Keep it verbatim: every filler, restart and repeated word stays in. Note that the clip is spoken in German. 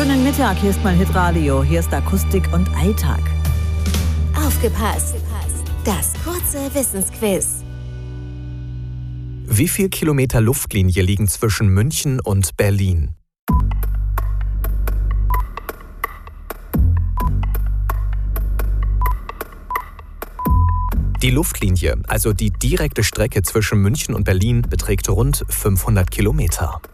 Schönen Mittag, hier ist mein Hitradio, hier ist Akustik und Alltag. Aufgepasst! Das kurze Wissensquiz. Wie viel Kilometer Luftlinie liegen zwischen München und Berlin? Die Luftlinie, also die direkte Strecke zwischen München und Berlin, beträgt rund fünfhundert Kilometer.